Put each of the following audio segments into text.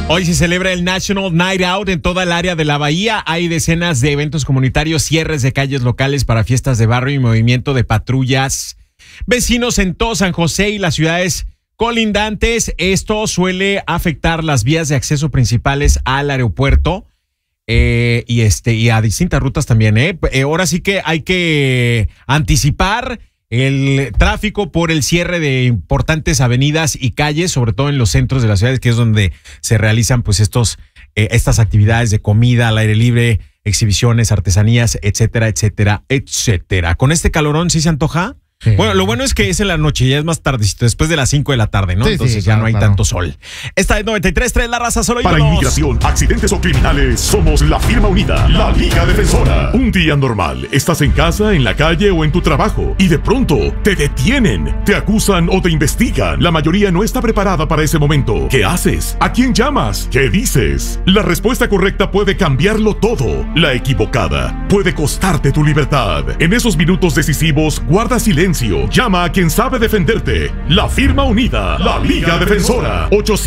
Hoy se celebra el National Night Out en toda el área de la bahía. Hay decenas de eventos comunitarios, cierres de calles locales para fiestas de barrio y movimiento de patrullas. Vecinos en todo San José y las ciudades colindantes. Esto suele afectar las vías de acceso principales al aeropuerto y a distintas rutas también. Ahora sí que hay que anticipar el tráfico por el cierre de importantes avenidas y calles, sobre todo en los centros de las ciudades, que es donde se realizan pues estas actividades de comida al aire libre, exhibiciones, artesanías, etcétera, etcétera, etcétera. Con este calorón, ¿sí se antoja? Sí. Bueno, lo bueno es que es en la noche, ya es más tardecito, después de las 5 de la tarde, ¿no? Sí, entonces ya no hay tanto sol. Esta es 93.3, La Raza, solo para ídolos. Inmigración, accidentes o criminales, somos la firma unida, la Liga Defensora. Un día normal, estás en casa, en la calle o en tu trabajo y de pronto te detienen, te acusan o te investigan. La mayoría no está preparada para ese momento. ¿Qué haces? ¿A quién llamas? ¿Qué dices? La respuesta correcta puede cambiarlo todo. La equivocada puede costarte tu libertad. En esos minutos decisivos, guarda silencio. Llama a quien sabe defenderte. La firma unida, la Liga Defensora.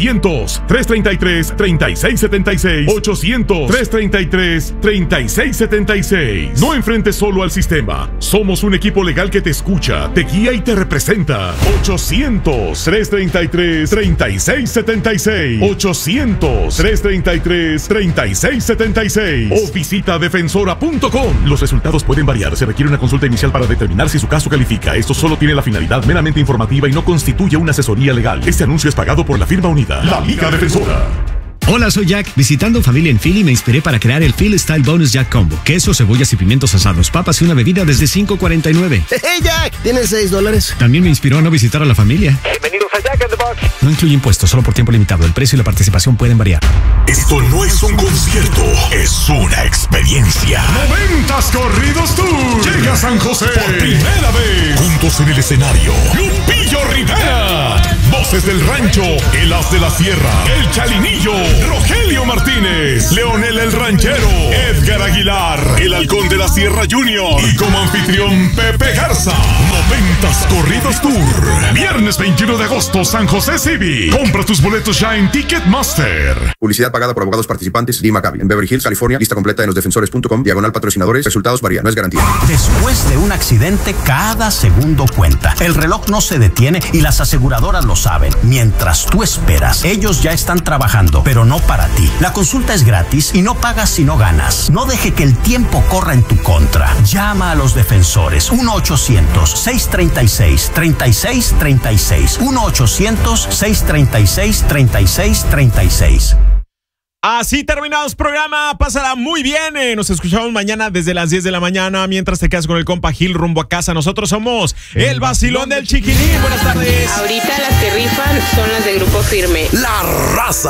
800-333-3676. 800-333-3676. No enfrentes solo al sistema. Somos un equipo legal que te escucha, te guía y te representa. 800-333-3676. 800-333-3676. O visita defensora.com. Los resultados pueden variar. Se requiere una consulta inicial para determinar si su caso califica. Esto solo tiene la finalidad meramente informativa y no constituye una asesoría legal. Este anuncio es pagado por la firma unida, la Liga Defensora. Hola, soy Jack. Visitando familia en Philly me inspiré para crear el Philly Style Bonus Jack Combo. Queso, cebollas y pimientos asados, papas y una bebida desde $5.49. ¡Hey, Jack! ¿Tienes $6? También me inspiró a no visitar a la familia. Bienvenidos a Jack in the Box. No incluye impuestos, solo por tiempo limitado. El precio y la participación pueden variar. Esto no es un concierto, es una experiencia. 90s Corridos Tour. Llega a San José por primera vez. Juntos en el escenario, Lupillo Rivera. Voces del Rancho, El As de la Sierra, El Chalinillo, Rogelio Martínez, Leonel el Ranchero, Edgar Aguilar, El Halcón de la Sierra Junior y como anfitrión Pepe Garza. 90s Corridos Tour. Viernes 21 de agosto, San José Civic. Compra tus boletos ya en Ticketmaster. Publicidad pagada por abogados participantes. Dee Maccabi. En Beverly Hills, California. Lista completa en losdefensores.com. /patrocinadores. Resultados varían. No es garantía. Después de un accidente, cada segundo cuenta. El reloj no se detiene y las aseguradoras lo saben. Mientras tú esperas, ellos ya están trabajando, pero no para ti. La consulta es gratis y no pagas si no ganas. No deje que el tiempo corra en tu contra. Llama a los defensores. 1-800-636-3636. 1-800-636-3636. Así terminamos programa, pásala muy bien, nos escuchamos mañana desde las 10 de la mañana, mientras te quedas con el compa Gil rumbo a casa. Nosotros somos el Vacilón del Chiquilín. Buenas tardes. Ahorita las que rifan son las de Grupo Firme. La Raza.